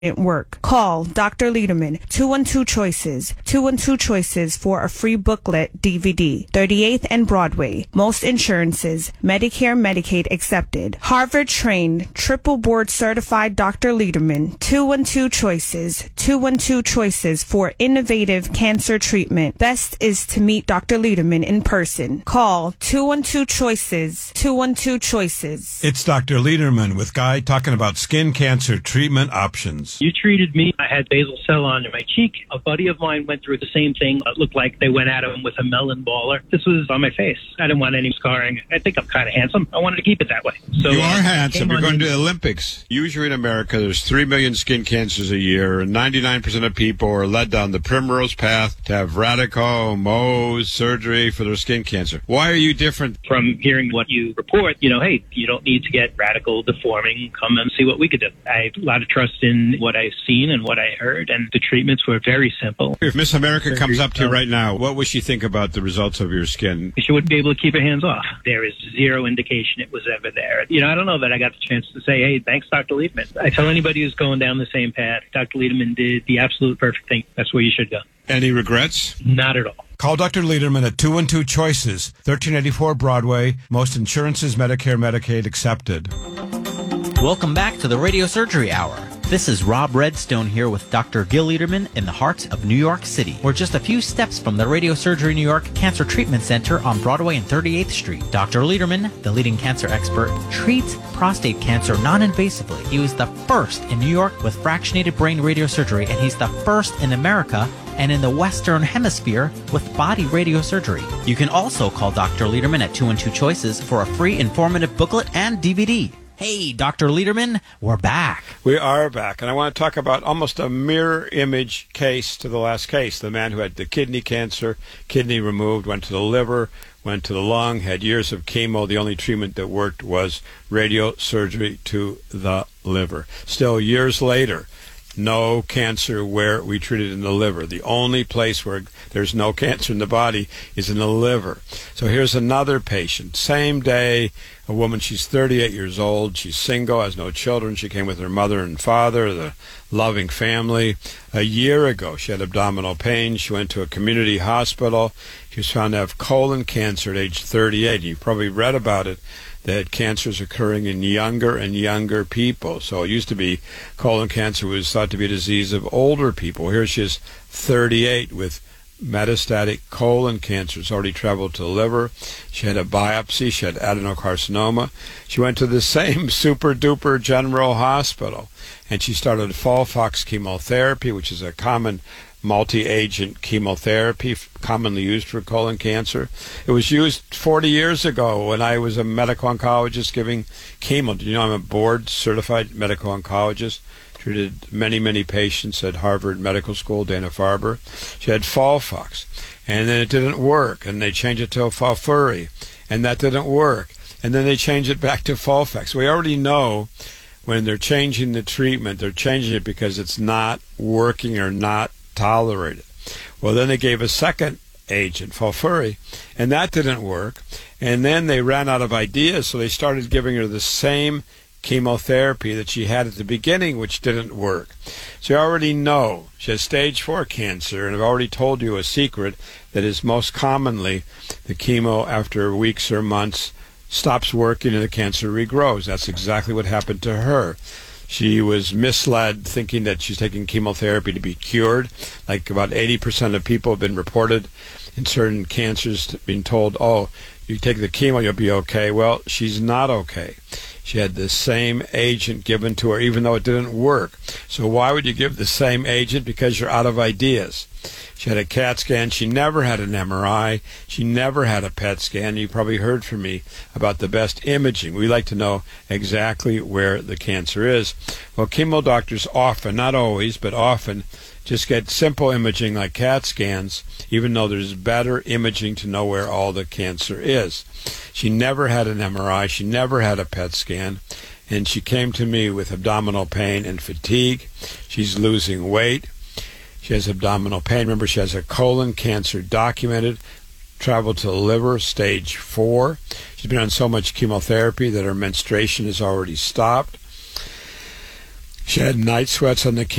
work. Call Dr. Lederman, 212-CHOICES, 212-CHOICES for a free booklet DVD. 38th and Broadway. Most insurances, Medicare, Medicaid accepted. Harvard-trained, triple board certified Dr. Lederman, 212-CHOICES, 212-CHOICES for innovative cancer treatment. Best is to meet Dr. Lederman in person. Call 212-CHOICES, 212-CHOICES. It's Dr. Lederman with Guy talking about skin cancer treatment options. You treated me. I had basal cell on my cheek. A buddy of mine went through the same thing. It looked like they went at him with a melon baller. This was on my face. I didn't want any scarring. I think I'm kind of handsome. I wanted to keep it that way. So you are handsome. You're going to the Olympics. Usually in America, there's 3 million skin cancers a year, and 99% of people are led down the primrose path to have radical Mohs surgery for their skin cancer. Why are you different? From hearing what you report, hey, you don't need to get radical deforming. Come and see what we could do. I have a lot of trust in what I've seen and what I heard, and the treatments were very simple. If Miss America comes up to you right now, what would she think about the results of your skin? She wouldn't be able to keep her hands off. There is zero indication it was ever there. I don't know that I got the chance to say, hey, thanks, Dr. Lederman. I tell anybody who's going down the same path, Dr. Lederman did the absolute perfect thing. That's where you should go. Any regrets? Not at all. Call Dr. Lederman at 212-CHOICES, 1384 Broadway. Most insurances, Medicare, Medicaid accepted. Welcome back to the Radio Surgery Hour. This is Rob Redstone here with Dr. Gil Lederman in the heart of New York City. We're just a few steps from the Radio Surgery New York Cancer Treatment Center on Broadway and 38th Street. Dr. Lederman, the leading cancer expert, treats prostate cancer non-invasively. He was the first in New York with fractionated brain radiosurgery, and he's the first in America and in the Western Hemisphere with body radiosurgery. You can also call Dr. Lederman at 212-CHOICES for a free informative booklet and DVD. Hey, Dr. Lederman, we're back. We are back, and I want to talk about almost a mirror image case to the last case. The man who had the kidney cancer, kidney removed, went to the liver, went to the lung, had years of chemo. The only treatment that worked was radiosurgery to the liver. Still, years later, no cancer where we treated in the liver. The only place where there's no cancer in the body is in the liver. So here's another patient. Same day, a woman, she's 38 years old. She's single, has no children. She came with her mother and father, the loving family. A year ago, she had abdominal pain. She went to a community hospital. She was found to have colon cancer at age 38. You've probably read about it, that cancer is occurring in younger and younger people. So it used to be colon cancer was thought to be a disease of older people. Here she is 38 with metastatic colon cancer. It's already traveled to the liver. She had a biopsy. She had adenocarcinoma. She went to the same super-duper general hospital, and she started FOLFOX chemotherapy, which is a common multi-agent chemotherapy commonly used for colon cancer. It was used 40 years ago when I was a medical oncologist giving chemo. Did you know I'm a board-certified medical oncologist? Treated many, many patients at Harvard Medical School, Dana-Farber. She had FOLFOX, and then it didn't work, and they changed it to FOLFIRI, and that didn't work, and then they changed it back to FOLFOX. We already know when they're changing the treatment, they're changing it because it's not working or not tolerated. Well, then they gave a second agent, FOLFIRI, and that didn't work, and then they ran out of ideas, so they started giving her the same chemotherapy that she had at the beginning, which didn't work. So you already know she has stage 4 cancer, and I've already told you a secret that is most commonly the chemo after weeks or months stops working and the cancer regrows. That's exactly what happened to her. She was misled thinking that she's taking chemotherapy to be cured. Like about 80% of people have been reported in certain cancers being told, oh, you take the chemo, you'll be okay. Well, she's not okay. She had the same agent given to her even though it didn't work. So why would you give the same agent? Because you're out of ideas. She had a CAT scan. She never had an MRI. She never had a PET scan. You probably heard from me about the best imaging. We like to know exactly where the cancer is. Well, chemo doctors often, not always, but often, just get simple imaging like CAT scans, even though there's better imaging to know where all the cancer is. She never had an MRI. She never had a PET scan. And she came to me with abdominal pain and fatigue. She's losing weight. She has abdominal pain. Remember, she has a colon cancer documented, traveled to the liver, stage 4. She's been on so much chemotherapy that her menstruation has already stopped. She had night sweats on the